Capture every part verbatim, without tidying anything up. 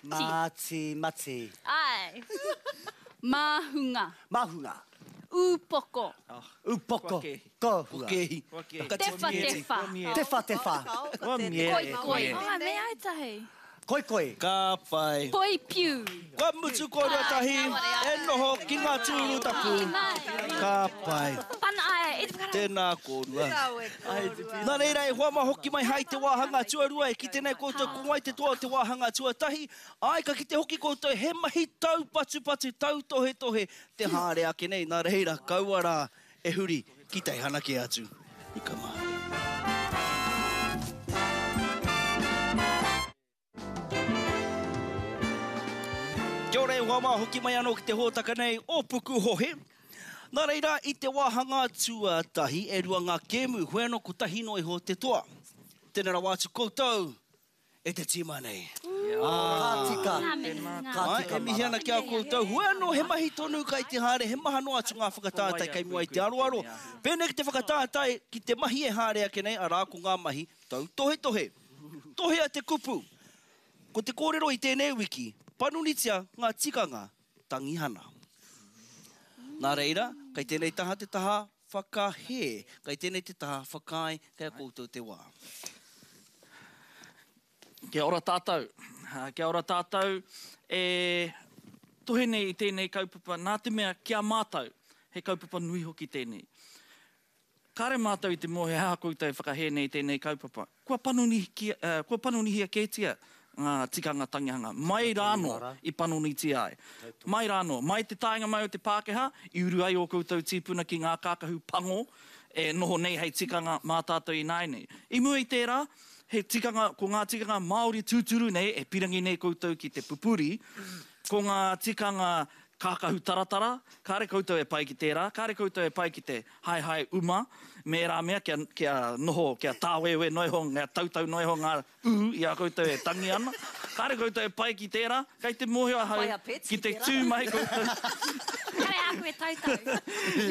Mati, mati. Ai. Mahunga. Mahunga. Upoko. Upoko. Kohua. Tefa tefa. Tefa tefa. Koi koi. Oh, me ai tahi. Koi koi. Ka pai. Poi piu. Ka mutu kora tahi. E noho ki ngā tūru tapu. Ka pai. Pana ai. Tēnā kōrua. Nā reira e hoa hoki mai hai te wāhanga tuarua e ki tēnei koutou ko mai te toa te wāhanga tuatahi. Ai ka ki te hoki koutou he mahi tau patu patu tau tohe tohe te hāre ake nei. Nā reira kaua rā e huri ki tei hanake atu. I ka mā. Kia ora e hoa hoki mai anō ki te hōtaka nei o Puku Hohe. Nā reira, i te wāhanga tuatahi, e rua ngā kēmu, hoi anō ko tahi no iho te toa. Tēnā rā wātu koutou, e te tima nei. Ka tika. Ka tika. E mihi ana kia koutou, hoi anō he mahi tonu kai te hāre, he maha no atu ngā whakatātai kai mua i te aroaro. Pēnei ki te whakatātai ki te mahi e hāre ake nei, arā ko ngā mahi, tau tohe tohe. Tohe a te kupu. Ko te kōrero i tēnei wiki, panunitia ngā tikanga tangihana. Nā reira, kai tēnei taha te taha whakahe, kai tēnei te taha whakai, kai koutou te wā. Kia ora tātou. Kia ora tātou. E tohe nei i tēnei kaupapa, nā te mea kia mātou, he kaupapa nui hoki tēnei. Kāre mātou i te mohe hea koutou whakahe nei i tēnei kaupapa. Kua panunihi, uh, kua panunihia kētia ngā tikanga tangihanga. Mai rāno i panunitia ai. Mai rāno, mai te tāinga mai o te Pākehā, i uru ai o koutou tīpuna ki ngā kākahu pango, e noho nei hei tikanga mā tātou i nai nei. I mua i tērā, he tikanga, ko ngā tikanga Māori tūturu nei, e pirangi nei koutou ki te pupuri, ko ngā tikanga kākahu taratara, kāre koutou e pai ki tērā, kāre koutou e pai ki te hai hai uma, me rā mea kia, kia noho, kia tāwewe noiho, ngā tautau noiho ngā uhu, i a koutou e tangi ana. Kāre koutou e pai ki tērā, kei te mohia hau, ki te tūmai koutou. Kare aku e tautau.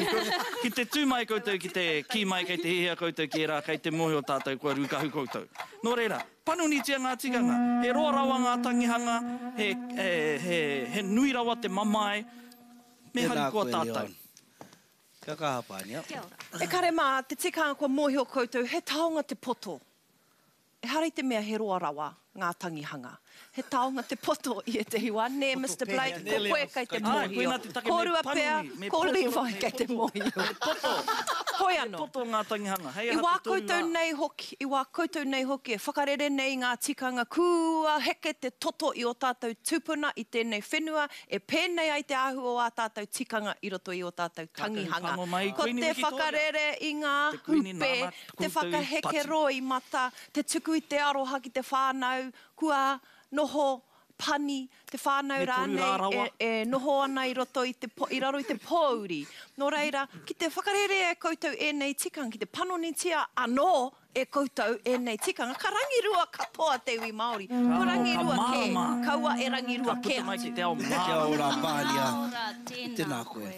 Ki te tūmai koutou, ki te ki mai, kei te hihia koutou ki rā, kei te mohio tātou kua rukahu koutou. Nō reira, panunitia ngā tikanga, he roa rawa ngā tangihanga, he, he, he, he nui rawa te mamae, me hari kua tātou. Kia kaha pānia. E kare mā, te tikanga kua mohio koutou, he taonga te poto. E harei te mea he roa rawa ngā tangihanga. He taonga te poto i e te hiwa. Ne, Mister Blake, ko koe kai te mohio. Kōrua pēr, ko Levi kai te mohio. Poto. Hoi anō. Poto ngā tangihanga. Hei I wā koutou nei hoki, i wā koutou nei hoki, e whakarere nei ngā tikanga kua heke te toto i o tātou tūpuna i tēnei whenua, e pēnei ai te ahu o a tātou tikanga i roto i o tātou tangihanga. Ko te whakarere i ngā hupe, te whakaheke roi mata, te tuku i te aroha ki te whānau, kua noho pani, te whānau rānei, e, e noho ana i roto i, te, i raro i te pōuri. Nō reira, ki te whakarere e koutou e nei tikanga, ki te panonitia anō e koutou e nei tikanga. Ka rangirua katoa te iwi Māori. Ko rangirua ke, kaua e rangirua ke. Ka puta mai ki te ao mā. Kia ora pānia. Tēnā koe.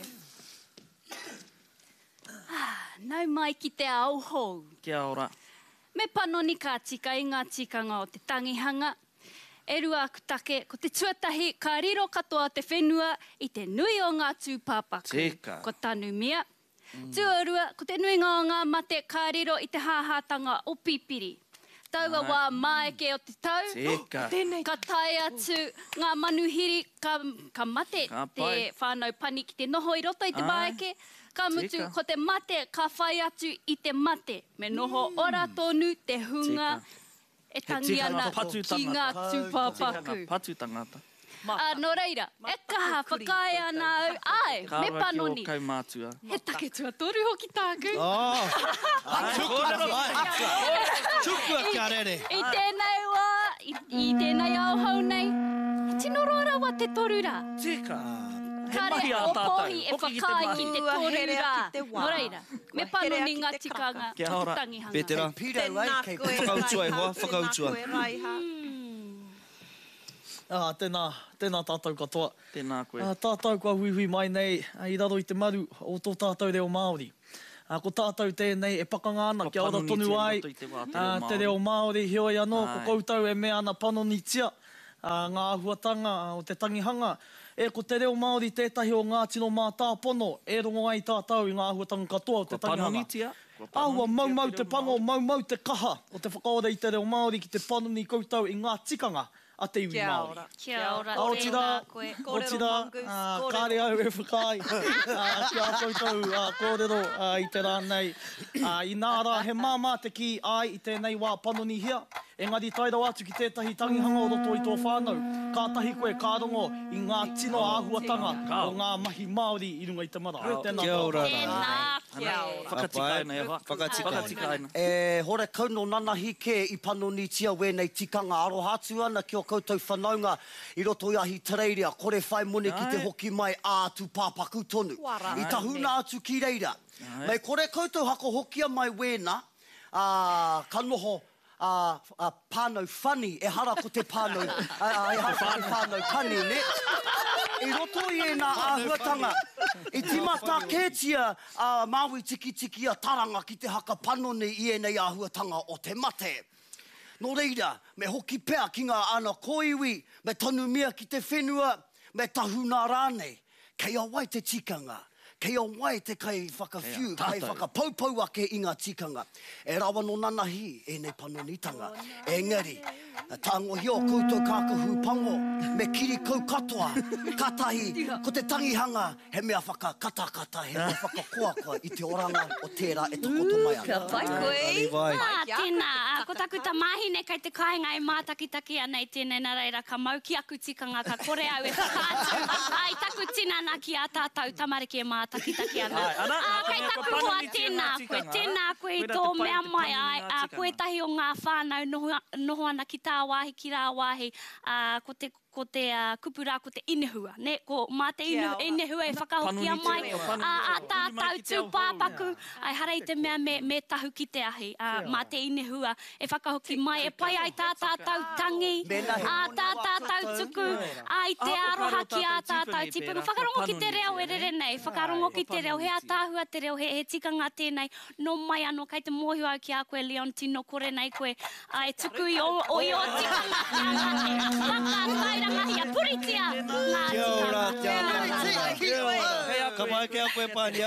Nau mai ki te ao hou. Kia ora. Me panoni ka tika i ngā tikanga o te tangihanga. E rua aku take, ko te tuatahi, ka riro katoa te whenua i te nui o ngā tūpāpaku. Tika. Ko tanu mea. Mm. Tuarua, ko te nui ngā o ngā mate, ka riro i te hāhātanga o pipiri. Taua wā maeke o te tau. Tika. Ka tai atu ngā manuhiri, ka, ka mate Ka te pai. whānau pani ki te noho i roto i te Ai. maeke. Ka mutu, Tika. ko te mate, ka whai atu i te mate. Me noho ora tonu te hunga. Tika. E tangi ana patu ki ngā tūpāpaku. Patu tangata. A no reira, e kaha whakai ana au, ai, me panoni. Kau mātua. He take tua toru hoki tāku. Oh! Tukua kia rere. I tēnei wā, i, i tēnei au hau nei, tino roa rawa te toru rā. Tika. Kare mahi a o tātou. pohi e Hoki ki te whakai mahi. ki te Ua toru herea rā. ki te wā. No reira, me Ua panoni herea ngā ki te tikanga Kia ora. tangihanga. Pētera. Pīrau ai kei Whakautua e hoa, whakautua. Tēnā koe, Raiha. Ah, tēnā, tēnā tātou katoa. Tēnā koe. Ah, tātou kua hui hui mai nei, ah, i raro i te maru o tō tātou reo Māori. Ah, ko tātou tēnei e pakanga ana, kia ora tonu ai, ah, te reo Māori, hioi anō, ko koutou e mea ana panonitia, uh, ngā ahuatanga uh, o te tangihanga. E ko te reo Māori tētahi o ngā tino mā tāpono, e rongo ai tātou i ngā ahuatanga katoa o te tangihanga. Panonitia. Ahua maumau te pango, maumau te kaha o te whakaora i te reo Māori ki te panoni koutou i ngā tikanga a te iwi Māori. Kia ora, O tēnā tira, koe. o tira, uh, kāre au e whakai, uh, kia koutou uh, kōrero uh, i te rānei. Uh, I nāra, he māmā te ki ai i tēnei wā panoni hia. Engari tairau atu ki tētahi tangihanga o roto i tō whānau. Kātahi koe kārongo i ngā tino āhuatanga o ngā mahi Māori i runga i te mara. Tēnā Kia ora. Tēnā koe. Whakatika aina e wha. Whakatika. Whakatika aina. E hore kauno nanahi ke i panoni tia wēnei tikanga arohatu ana ki o koutou whanaunga i roto i ahi tereiria. Kore whai mone ki te hoki mai ātu pāpaku tonu. I tahuna atu ki reira. Mei kore koutou hako hokia mai wēna, uh, ka noho uh, uh, pānau whani, e hara ko te pānau, uh, uh, e hara ko te pānau kani, ne? I roto i e nā āhuatanga, i timata kētia uh, Māui tiki tiki a taranga ki te haka panone i e nei āhuatanga o te mate. Nō reira, me hoki pea ki ngā ana koiwi, me tonu mea ki te whenua, me tahuna rānei, kei a wai te tikanga. Kei o wai te kai whakawhiu, kai whakapaupau ake i ngā tikanga. E rawa no nanahi e nei panonitanga. Engari, tango hio koutou kākahu pango, me kiri kau katoa, katahi, ko te tangihanga, he mea whakakatakata, he mea whakakoakoa i te oranga o tērā e tokoto mai ana. Ka pai koe. Vai. Ah, tēnā, ko taku ta mahine kai te kāinga e mātakitaki ana i tēnei nā reira, ka mau ki aku tikanga, ka kore au e whakaatu. Ai, taku tinana ki a tātou, tamariki e mātakitaki ana. Ai, ana, Ah, ana, kai ana, taku ka hoa panoni tēnā tia ngā koe, tikanga. tēnā koe i Koe tō rā te pai mea te mai, panoni ai, ngā ah, tikanga. koe tahi o ngā whānau noho, noho ana ki tā wāhi, ki rā wāhi, ah, ko te ko te uh, kupura, ko te inehua, ne? Ko mā te ine, inehua e whakahokia Panoni mai, te reo, a, panoni a te reo. Huri mai tātou ki te au tūpāpaku, hou. ai hara i te mea me, me tahu ki te ahi, uh, mā te inehua, e whakahoki mai, e pai ai tā tātou tangi, a tā tātou tuku, ai te aroha ki a tātou tipunga. Whakarongo ki te reo e rere nei, whakarongo ki te reo, he a tāhua te reo, he, he tikanga tēnei, no mai anō, kei te mōhio au ki a koe, Leontino, kore nei koe, ai tuku i o, o i o tikanga, whakatairanga hia, puritia, ngā Kia ora, tikanga. kia ora. Ka mai kia koe pānia.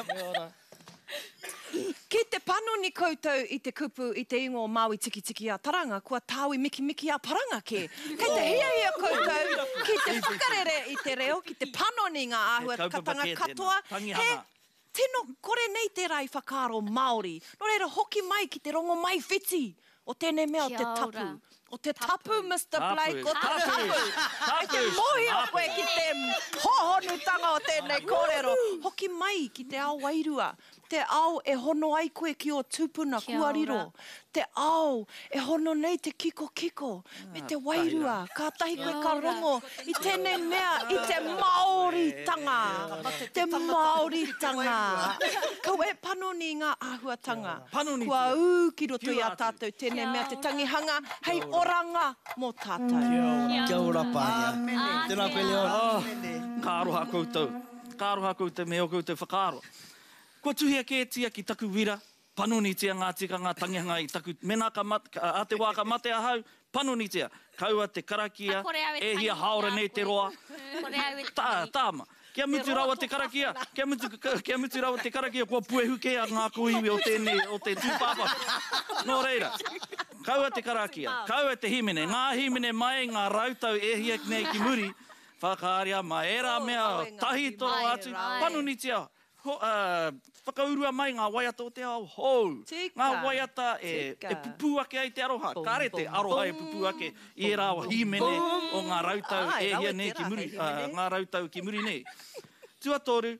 Ki te panoni koutou i te kupu i te ingo Māui tiki tiki a taranga, kua tāui miki miki a paranga ke. Kei te hia hia koutou, ki te whakarere i te reo, ki te panoni ngā āhua katanga katoa, he tino kore nei te rai whakaro Māori. No reira hoki mai ki te rongo mai whiti, o tēnei mea o te Kia ora. tapu. O te tapu, mister Tapu. Blake, o te Tapu. tapu. Ai te mohi o koe ki te hohonutanga o tēnei kōrero. Hoki mai ki te ao wairua. Te ao e hono ai koe ki o tūpuna Kia kuariro. ora. Te ao e hono nei te kiko kiko. Me te wairua. Ka tahi koe ka rongo. I tēnei mea, i te Māori tanga. Te Māori tanga. Kau e panoni ngā āhuatanga. Panoni Kua tia. ū ki roto i a Kia atu. tātou tēnei Kia mea te ora. tangihanga. Hei oranga mō tātou. Kia ora pānia. Tēnā koe Leon. Ka aroha koutou. Ka aroha koutou me o koutou whakaaro. Kua tuhia kētia ki taku wira, panoni tia ngā tikanga tangihanga i taku mena ka mat, ka, a te wā ka mate a hau, panoni tia. Kaua te karakia, A kore au e e hia tangi haora a nei te koe. roa. Kore au e Tā, tangi. tāma. Kia mutu rawa te karakia, kia mutu, kia mutu rawa te karakia, kua puehuke a ngā kuiwi o tēnei, o te tūpapa. Nō reira, kaua te karakia, kaua te himene, ngā himene mai, ngā rautau e hia nei ki muri, whakaaria mai, era mea, tahi toro Ai, atu, ai. panoni tia, ho, uh, whakaurua mai ngā waiata o te ao hou. Tika. Ngā waiata e, Tika. e pupu ake ai te aroha. Kāre te aroha e pupu ake i e rāwa himene o ngā rautau Ai, e rawa hia te nei ki rā, muri. hei Uh, himene. ngā rautau ki muri nei. Tua toru,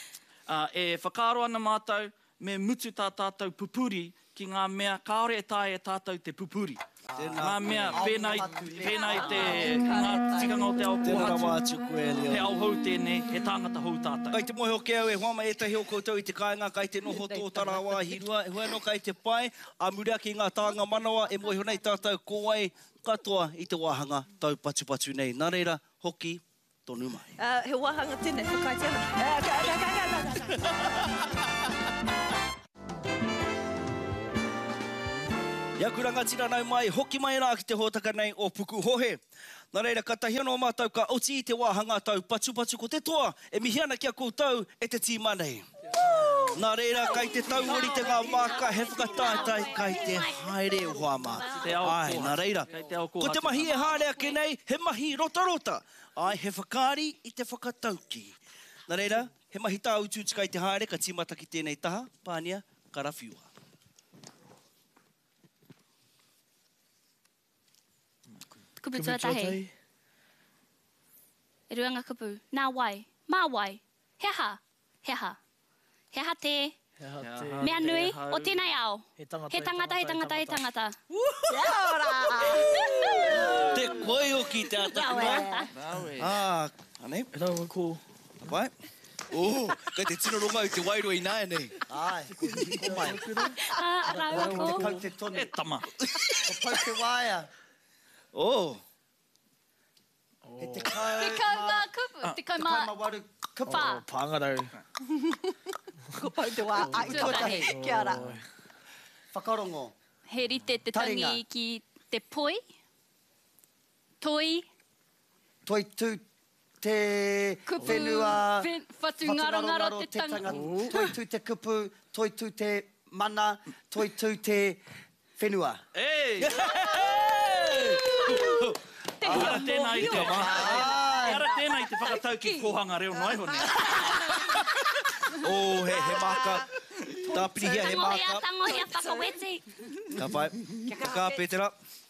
uh, e whakaaro ana mātou me mutu tā tātou pupuri ki ngā mea kaore e tāe e tātou te pupuri. Ngā mea pēnei, pēnei te ngā tikanga o te ao Tēnā pohatu. rawa atu koe Leon. He ao hou tēnei, he tāngata hou tātou. Kai te mohe o ke au e huama e tahi o koutou i te kāinga, kai te noho tō tara wā hirua, e hueno kai te pai, a murea ki ngā tāanga manawa, e mohe nei tātou kōai katoa i te wāhanga tau patu patu nei. Nā reira, hoki, tonu mai. Uh, he wahanga tēnei, whakaiti ana. Uh, ka, ka, ka, ka, ka, ka. Iakuranga tira nau mai, hoki mai rā ki te hōtaka nei o Puku Hohe. Nā reira, ka tahi anō mātou ka oti i te wāhanga tau pachu pachu ko te toa, e mihiana kia koutou e te tīma nei. Nā reira, kai te tauhori te ngā māka, he whakatātai kai te haere o Hāma. Ai, nā reira, ko te mahi e hārea ke nei, he mahi rota rota. Ai, he whakaari i te whakatauki. Nā reira, he mahi tā utuutu kai te haere, ka tīmata ki tēnei taha, pānia, karawhiua. Kupu tuatahi. E ruanga kupu. Nā wai. Mā wai. Heha. Heha. Heha te. Mea nui. O tēnei ao. He tangata, he tangata, he tangata. Kia ora! Te koe o ki te ataka. Ah, anei. E rau ko. Vai. Oh, kai te tino ronga i te wairo i nāe nei. Ai, ko mai. Ah, rau Ko ko. pau te tonu. E tama. Ko pau te waia. Oh. E te kau... Te kau mā kupu. Te kau Te mā... kau mā waru kupa. Pā. Pāngarau. Ko pau te wā. Ai, tuatahi. Kia ora. Whakarongo. He rite te Taringa. tangi ki te poi. Toi. Toi tū te Kupu. whenua... Wen- Whatu ngaro ngaro te te tanga. tanga. Toi tū te kupu, toi tū te mana, toi tū te whenua. Ei! Ara tēnā i te... Ara tēnā i te whakatau ki kohanga reo noai hone. Oh, he, he maka. Tāpiri hia he Tangohea, maka. tangohea, whakawete. Ka pai. Ka pētera.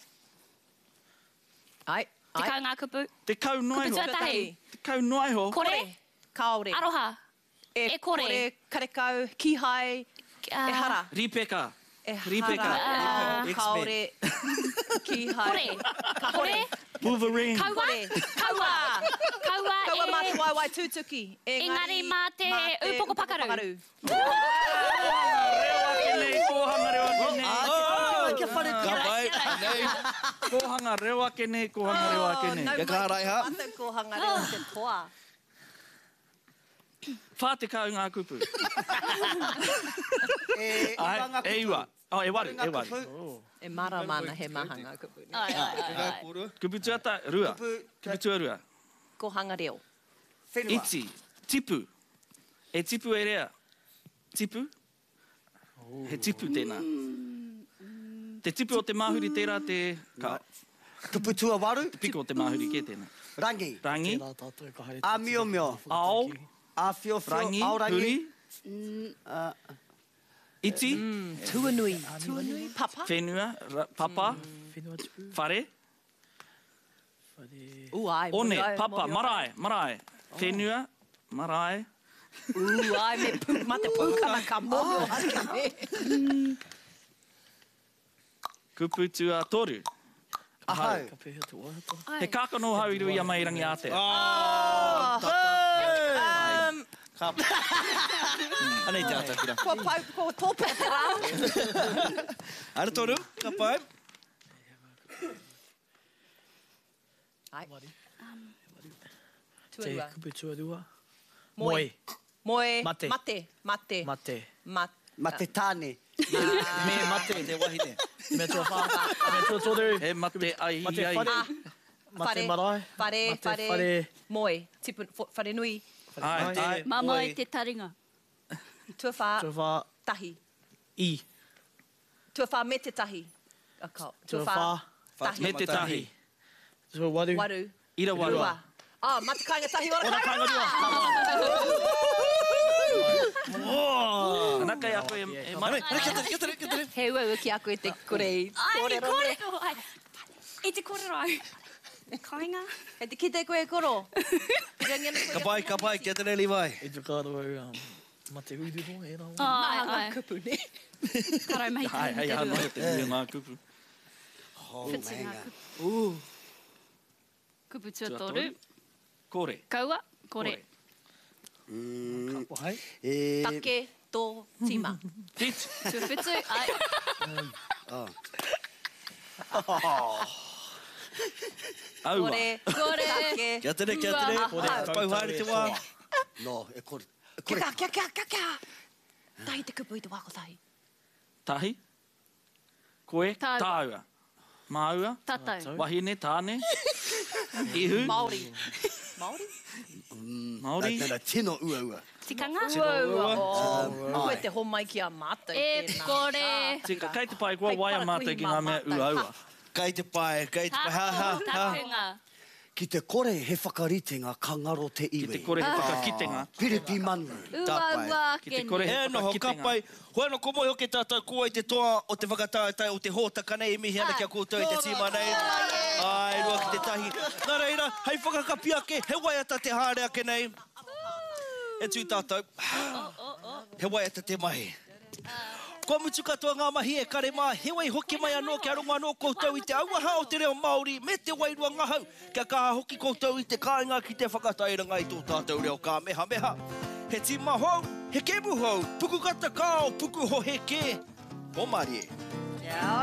Ai, Te ai. kau ngā kupu. Te kau noai Kupu ho. tuatahi. Te kau noai ho. Kore. Kaore. Aroha. E, E kore. kore, karekau, kihai, Ah, e hara. Ripeka. E Ripeka. hara. X-Men. Kaore. Kihai. Kore. Kore. Wolverine. Kaua. Kore. Kaua. Kaua Kaua mā te e... waiwai tūtuki. Engari mā te upoko pakaru. Rewa ke nei, kohanga rewa ke nei. Ah, kia whare Ka pai. Nei. Kohanga rewa ke nei, kohanga rewa ke nei. Kia ka harai ha. Mātou kohanga reo te toa. Whā te kau ngā kupu. E, Ai, iwanga e iwa. Oh, e waru, e Ngā waru. kupu. E mara mana he maha ngā kupu. Ai, ai, ai. Kupu tuata, rua. Kupu, Kupu tua rua. Kohanga reo. whenua. Iti, tipu. E tipu e rea. Tipu. He tipu tēnā. Te tipu o te māhuri tērā te... Ka, Kupu tua waru. piko o te māhuri ke tēnā. Rangi. Rangi, Tērā tātou ka haere. A mio mio. ao, A whio whio. rangi, Ao rangi. huri, iti, Tuanui. Tuanui. Papa. whenua, ra- papa, Whenua tupu. whare, Whare. U ai. one, mori ai, papa, mori ai. marae, marae. Whenua, marae, U ai, me pu, ma te pūkana ka momo ake me. kupu tua toru. Ahau. Ka pēhea te wāhata. He kākano hau i rui a mai rangi a te. Um, Ka Anei te atakura. ko pau, ko tōpea te rā. Ara toru. Ka pai. Ai. Te Tuarua. kupu tuarua. Moe. Moe. Moe. Mate. Mate. Mate. Mate. Mat. Ma te tāne. Me mate. Te wahine. Me tua whā. Me tua toru. He mate ai Mate ai. whare. Ah. Mate marae. Whare, Mate whare. whare. Moe. Tipu, fo- whare nui. Ai, ai. Mamai te taringa. Tua whā. Tua whā. Tahi. I. Tua whā me te tahi. A kau. Tua whā. Tahi. Me te tahi. Tua waru. Waru. Ira waru. Rua. Ah, mate kāinga tahi ora Ora kāinga kāinga Ana kai a koe e e Anei, mana. anei, kia tere, kia tere, kia tere. He ua ki a koe te kore. Ai, Kore rone. kōrero. Ai, e te kōrero au. Kāinga. He te ki te koe koro. Ka pai, ka pai, kia tere Levi. E te kāro au. um, Mate uru ho, e rā. Ai, Ai, ai. kupu ne. Karau mai Ai, ai, ai, mai te ui ngā kupu. Oh, Whitu ngā menga. kupu. Kupu tua Tua toru. toru. Kore. Kaua, kore. Mm, Ka pai. e, Take tō tima. Tit. Tua whitu. Ai, Aua. Kore. kore. Take. Kia tere, kia Ua. tere. Ahau. Pau haere te wā. no, e kore. e Kia kore. ka, kia, kia, kia, kia. Tahi te kupu i te wako tahi. Tahi. Koe, Tāua. tāua. Māua. Tātou. Wahine, tāne. Ihu. Māori. Māori? Māori. Nā tino ua ua. Tikanga. Ua, ua. Um, Koe ai. te homai ki a mātou. E tēnā. kore. Tika, kei te pai kua Hei, waia para mātai kuhi ki mā ngā mea mātou. ua aua. Kei te pai, kei te pai, ha, ha, ha. Takunga. Ki te kore he whakaritenga ka ngaro te iwe. Ki te kore he whakakitenga. Piripi manu. Ua Tāpai. ua Ki te kene. kore he E noho, ka whakakitenga. pai. Hoi no komo hoke tātou kua i te toa o te whakatātai o te hōtaka nei mihi ana kia koutou i te tima nei. Ai, rua ki te tahi. Nā reira, hei whakakapia ke, he waiata te hārea ke nei. E tū tātou. He waiata te mahi. Kua mutu katoa ngā mahi e kare mā, he wai hoki mai anō kia runga anō koutou i te auaha o te reo Māori, me te wairua ngahau, kia kaha hoki koutou i te kāinga ki te whakatairanga i tō tātou reo kā meha meha. He tima hou, he kebu hou, puku kata kāo, puku ho he ke, o Mārie.